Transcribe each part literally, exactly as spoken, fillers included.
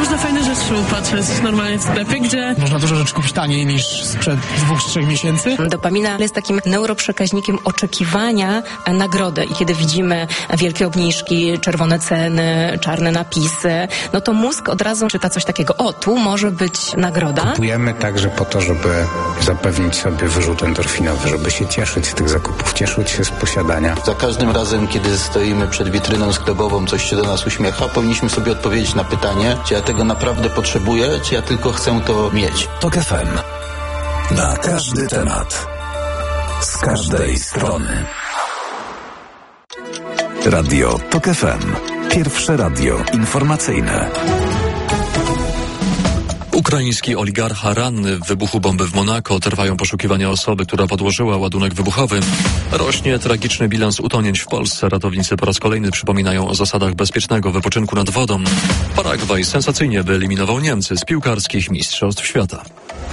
można fajne rzeczy patrzeć normalnie w sklepie, gdzie... Można dużo rzeczy kupić taniej niż sprzed dwóch, trzech miesięcy. Dopamina jest takim neuroprzekaźnikiem oczekiwania nagrody i kiedy widzimy wielkie obniżki, czerwone ceny, czarne napisy, no to mózg od razu czyta coś takiego. O, tu może być nagroda. Kupujemy także po to, żeby zapewnić sobie wyrzut endorfinowy, żeby się cieszyć z tych zakupów, cieszyć się z posiadania. Za każdym razem, kiedy stoimy przed witryną sklepową, coś się do nas uśmiecha, powinniśmy sobie odpowiedzieć na pytanie, czy ja tego naprawdę potrzebuję, czy ja tylko chcę to mieć. TOK F M. Na każdy temat. Z każdej strony. Radio TOK F M. Pierwsze radio informacyjne. Ukraiński oligarcha ranny w wybuchu bomby w Monako. Trwają poszukiwania osoby, która podłożyła ładunek wybuchowy. Rośnie tragiczny bilans utonięć w Polsce. Ratownicy po raz kolejny przypominają o zasadach bezpiecznego wypoczynku nad wodą. Paragwaj sensacyjnie wyeliminował Niemcy z piłkarskich mistrzostw świata.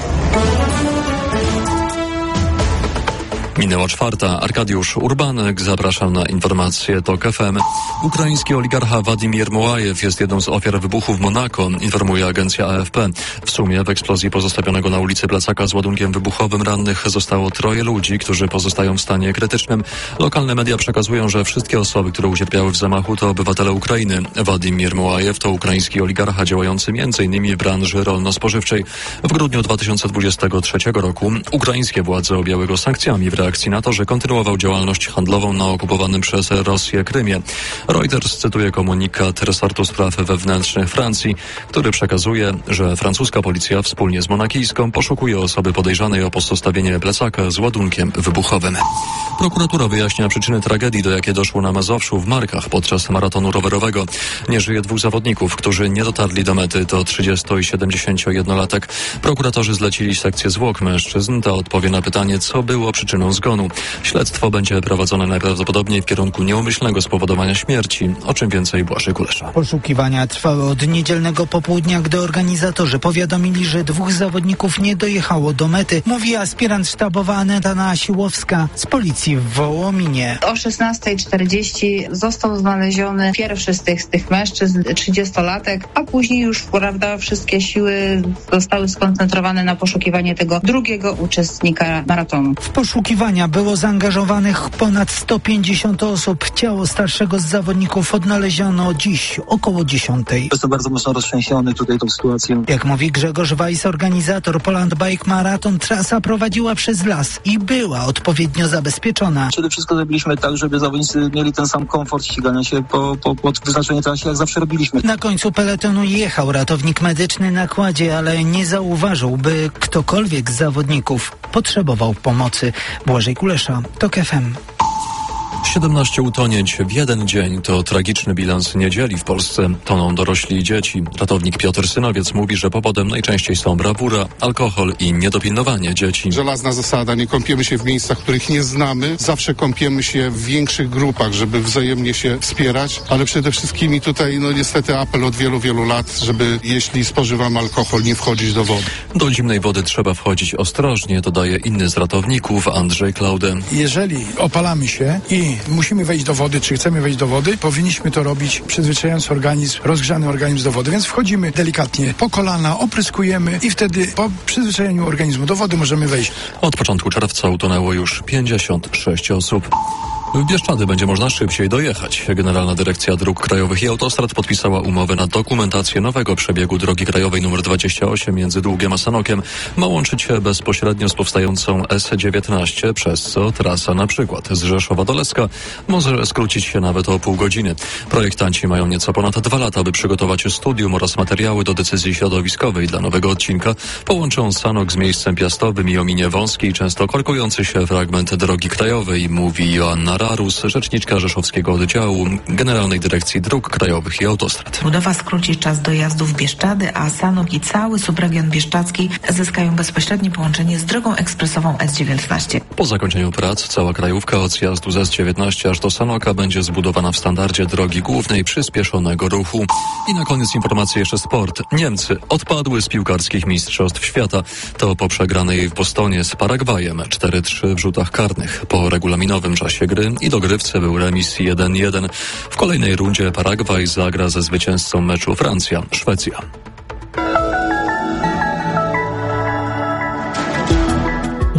Minęła czwarta. Arkadiusz Urbanek. Zapraszam na informacje TOK F M. Ukraiński oligarcha Władimir Mołajew jest jedną z ofiar wybuchu w Monako, informuje agencja A F P. W sumie w eksplozji pozostawionego na ulicy plecaka z ładunkiem wybuchowym rannych zostało troje ludzi, którzy pozostają w stanie krytycznym. Lokalne media przekazują, że wszystkie osoby, które ucierpiały w zamachu, to obywatele Ukrainy. Władimir Mołajew to ukraiński oligarcha działający między innymi w branży rolno-spożywczej. W grudniu dwa tysiące dwudziestego trzeciego roku ukraińskie władze objęły go sankcjami w reakcji na to, że kontynuował działalność handlową na okupowanym przez Rosję Krymie. Reuters cytuje komunikat resortu spraw wewnętrznych Francji, który przekazuje, że francuska policja wspólnie z monakijską poszukuje osoby podejrzanej o pozostawienie plecaka z ładunkiem wybuchowym. Prokuratura wyjaśnia przyczyny tragedii, do jakiej doszło na Mazowszu w Markach podczas maratonu rowerowego. Nie żyje dwóch zawodników, którzy nie dotarli do mety, to trzydziesto- i siedemdziesięciojednolatek. Prokuratorzy zlecili sekcję zwłok mężczyzn. Ta odpowie na pytanie, co było przyczyną zgonu. Śledztwo będzie prowadzone najprawdopodobniej w kierunku nieumyślnego spowodowania śmierci. O czym więcej Błażej Kulesza. Poszukiwania trwały od niedzielnego popołudnia, gdy organizatorzy powiadomili, że dwóch zawodników nie dojechało do mety, mówi aspirant sztabowa Aneta Nasiłowska z policji w Wołominie. O szesnastej czterdzieści został znaleziony pierwszy z tych, z tych mężczyzn, trzydziestolatek, a później już, prawda, wszystkie siły zostały skoncentrowane na poszukiwanie tego drugiego uczestnika maratonu. W poszukiwania było zaangażowanych ponad sto pięćdziesiąt osób. Ciało starszego z zawodników odnaleziono dziś około dziesiątej. Jestem bardzo mocno roztrzęsiony tutaj tą sytuacją. Jak mówi Grzegorz Weiss, organizator Poland Bike Marathon, trasa prowadziła przez las i była odpowiednio zabezpieczona. Przede wszystkim zrobiliśmy tak, żeby zawodnicy mieli ten sam komfort ścigania się po, po, po wyznaczonej trasie, jak zawsze robiliśmy. Na końcu peletonu jechał ratownik medyczny na kładzie, ale nie zauważył, by ktokolwiek z zawodników potrzebował pomocy. Błażej Kulesza, TOK F M. siedemnaście utonięć w jeden dzień to tragiczny bilans niedzieli w Polsce. Toną dorośli i dzieci. Ratownik Piotr Synowiec mówi, że powodem najczęściej są brawura, alkohol i niedopilnowanie dzieci. Żelazna zasada, nie kąpiemy się w miejscach, których nie znamy. Zawsze kąpiemy się w większych grupach, żeby wzajemnie się wspierać, ale przede wszystkim i tutaj no niestety apel od wielu, wielu lat, żeby jeśli spożywamy alkohol, nie wchodzić do wody. Do zimnej wody trzeba wchodzić ostrożnie, dodaje inny z ratowników, Andrzej Klaudę. Jeżeli opalamy się i musimy wejść do wody, czy chcemy wejść do wody, powinniśmy to robić przyzwyczajając organizm, rozgrzany organizm do wody, więc wchodzimy delikatnie po kolana, opryskujemy i wtedy po przyzwyczajeniu organizmu do wody możemy wejść. Od początku czerwca utonęło już pięćdziesiąt sześć osób. W Bieszczady będzie można szybciej dojechać. Generalna Dyrekcja Dróg Krajowych i Autostrad podpisała umowę na dokumentację nowego przebiegu drogi krajowej nr dwadzieścia osiem między Długiem a Sanokiem. Ma łączyć się bezpośrednio z powstającą S dziewiętnaście, przez co trasa na przykład z Rzeszowa do Leska może skrócić się nawet o pół godziny. Projektanci mają nieco ponad dwa lata, by przygotować studium oraz materiały do decyzji środowiskowej dla nowego odcinka. Połączą Sanok z miejscem piastowym i ominie wąski i często korkujący się fragment drogi krajowej, mówi Joanna Rarus, rzeczniczka Rzeszowskiego Oddziału Generalnej Dyrekcji Dróg Krajowych i Autostrad. Budowa skróci czas dojazdu w Bieszczady, a Sanok i cały subregion bieszczadzki zyskają bezpośrednie połączenie z drogą ekspresową S dziewiętnaście. Po zakończeniu prac cała krajówka od zjazdu z S dziewiętnaście aż do Sanoka będzie zbudowana w standardzie drogi głównej przyspieszonego ruchu. I na koniec informacje jeszcze sport. Niemcy odpadły z piłkarskich mistrzostw świata. To po przegranej w Bostonie z Paragwajem cztery trzy w rzutach karnych. Po regulaminowym czasie gry i dogrywce był remis jeden jeden. W kolejnej rundzie Paragwaj zagra ze zwycięzcą meczu Francja-Szwecja.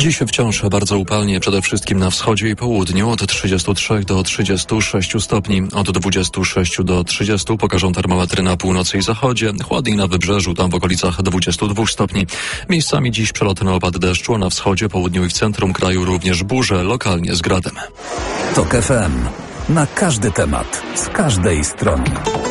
Dziś wciąż bardzo upalnie, przede wszystkim na wschodzie i południu, od trzydziestu trzech do trzydziestu sześciu stopni. Od dwudziestu sześciu do trzydziestu pokażą termometry na północy i zachodzie. Chłodniej na wybrzeżu, tam w okolicach dwudziestu dwóch stopni. Miejscami dziś przelotny opad deszczu, a na wschodzie, południu i w centrum kraju również burze, lokalnie z gradem. TOK F M. Na każdy temat, z każdej strony.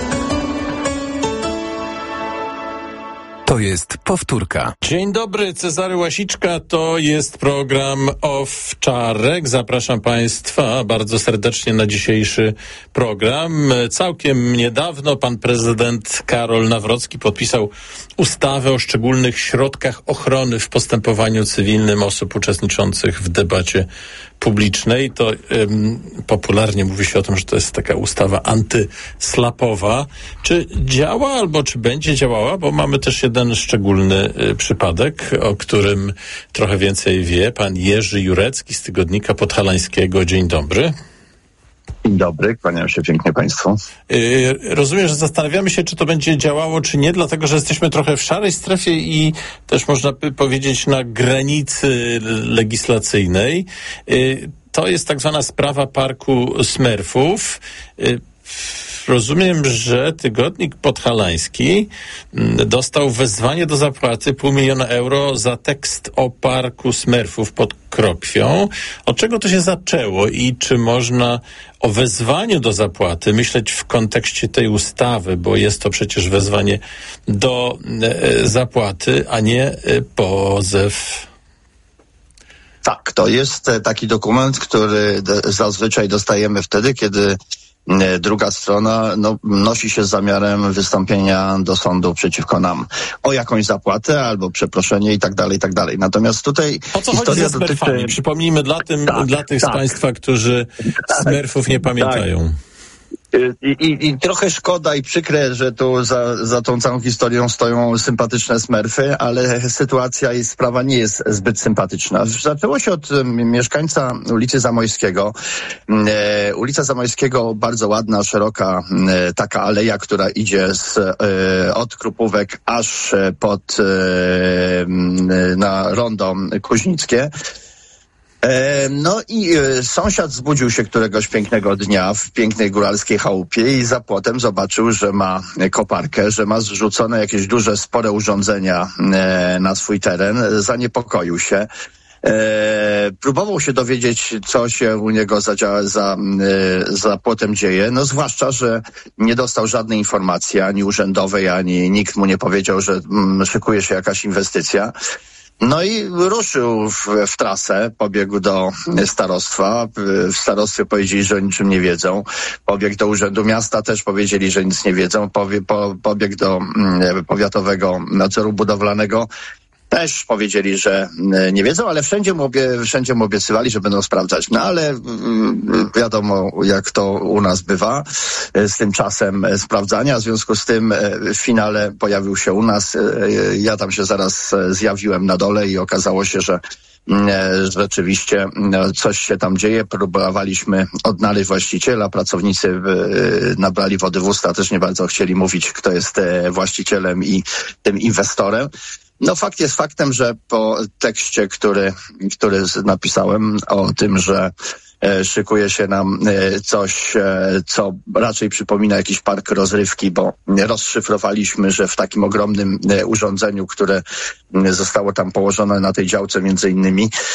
To jest powtórka. Dzień dobry, Cezary Łasiczka, to jest program Owczarek. Zapraszam Państwa bardzo serdecznie na dzisiejszy program. Całkiem niedawno pan prezydent Karol Nawrocki podpisał ustawę o szczególnych środkach ochrony w postępowaniu cywilnym osób uczestniczących w debacie publicznej. To ym, popularnie mówi się o tym, że to jest taka ustawa antyslapowa. Czy działa albo czy będzie działała? Bo mamy też jeden szczególny y, przypadek, o którym trochę więcej wie pan Jerzy Jurecki z Tygodnika Podhalańskiego. Dzień dobry. Dzień dobry, kłaniam się pięknie Państwu. Yy, rozumiem, że zastanawiamy się, czy to będzie działało, czy nie, dlatego, że jesteśmy trochę w szarej strefie i też można by powiedzieć na granicy legislacyjnej. Yy, to jest tak zwana sprawa parku Smurfów. Yy, Rozumiem, że Tygodnik Podhalański dostał wezwanie do zapłaty pół miliona euro za tekst o parku Smurfów pod Krokwią. Od czego to się zaczęło i czy można o wezwaniu do zapłaty myśleć w kontekście tej ustawy, bo jest to przecież wezwanie do e, zapłaty, a nie e, pozew? Tak, to jest taki dokument, który d- zazwyczaj dostajemy wtedy, kiedy druga strona no, nosi się z zamiarem wystąpienia do sądu przeciwko nam o jakąś zapłatę albo przeproszenie i tak dalej, i tak dalej. Natomiast tutaj o co historia chodzi ze Smurfami? dotyczy... Przypomnijmy dla, tym, tak, dla tych tak. z Państwa, którzy Smurfów nie pamiętają. Tak. I, i, I trochę szkoda i przykre, że tu za, za tą całą historią stoją sympatyczne Smurfy, ale sytuacja i sprawa nie jest zbyt sympatyczna. Zaczęło się od mieszkańca ulicy Zamojskiego. E, ulica Zamojskiego, bardzo ładna, szeroka e, taka aleja, która idzie z, e, od Krupówek aż pod e, na rondo Kuźnickie. No i sąsiad zbudził się któregoś pięknego dnia w pięknej góralskiej chałupie i za płotem zobaczył, że ma koparkę, że ma zrzucone jakieś duże, spore urządzenia na swój teren. Zaniepokoił się. Próbował się dowiedzieć, co się u niego za, za, za płotem dzieje, no zwłaszcza, że nie dostał żadnej informacji, ani urzędowej, ani nikt mu nie powiedział, że szykuje się jakaś inwestycja. No i ruszył w, w trasę, pobiegł do starostwa, w starostwie powiedzieli, że o niczym nie wiedzą, pobiegł do Urzędu Miasta, też powiedzieli, że nic nie wiedzą, Powie, po, pobiegł do mm, Powiatowego Nadzoru Budowlanego, też powiedzieli, że nie wiedzą, ale wszędzie mu, obie, wszędzie mu obiecywali, że będą sprawdzać. No ale wiadomo, jak to u nas bywa z tym czasem sprawdzania. W związku z tym w finale pojawił się u nas. Ja tam się zaraz zjawiłem na dole i okazało się, że rzeczywiście coś się tam dzieje. Próbowaliśmy odnaleźć właściciela. Pracownicy nabrali wody w usta. Też nie bardzo chcieli mówić, kto jest właścicielem i tym inwestorem. No fakt jest faktem, że po tekście, który, który napisałem o tym, że e, szykuje się nam e, coś, e, co raczej przypomina jakiś park rozrywki, bo rozszyfrowaliśmy, że w takim ogromnym e, urządzeniu, które zostało tam położone na tej działce między innymi,